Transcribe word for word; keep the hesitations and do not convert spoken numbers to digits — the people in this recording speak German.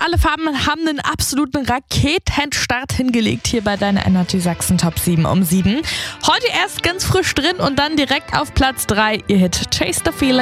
alle Farben haben einen absoluten Raketenstart hingelegt hier bei deiner Energy Sachsen Top sieben um sieben. Heute erst ganz frisch drin und dann direkt auf Platz drei ihr Hit Chase the Feeling.